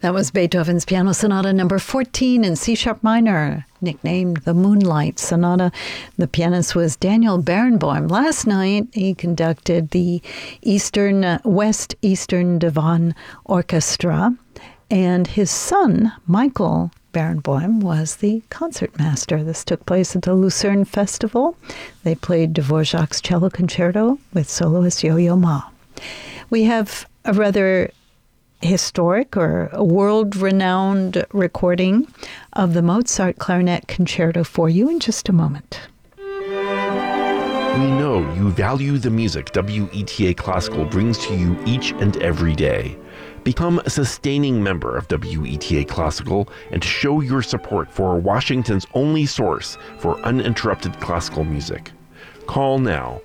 That was Beethoven's Piano Sonata number 14 in C-sharp minor, nicknamed the Moonlight Sonata. The pianist was Daniel Barenboim. Last night, he conducted the West Eastern Divan Orchestra, and his son, Michael Barenboim, was the concertmaster. This took place at the Lucerne Festival. They played Dvorak's Cello Concerto with soloist Yo-Yo Ma. We have a rather historic or a world-renowned recording of the Mozart Clarinet Concerto for you in just a moment. We know you value the music WETA Classical brings to you each and every day. Become a sustaining member of WETA Classical and show your support for Washington's only source for uninterrupted classical music. Call now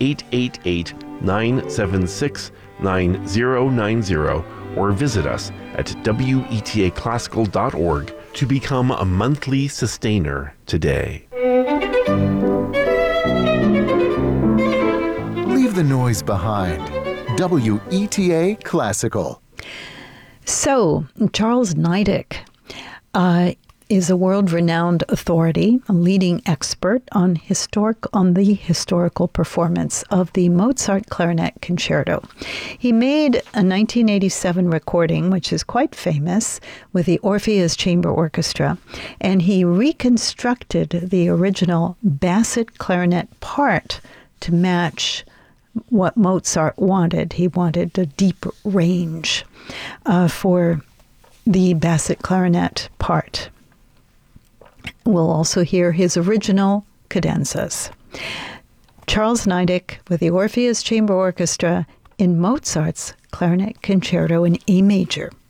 888-976-9090 or visit us at wetaclassical.org to become a monthly sustainer today. Leave the noise behind. WETA Classical. So, Charles Niedek is a world-renowned authority, a leading expert on the historical performance of the Mozart Clarinet Concerto. He made a 1987 recording, which is quite famous, with the Orpheus Chamber Orchestra, and he reconstructed the original Bassett clarinet part to match what Mozart wanted. He wanted a deep range for the Bassett clarinet part. We'll also hear his original cadenzas. Charles Niedek with the Orpheus Chamber Orchestra in Mozart's Clarinet Concerto in A major.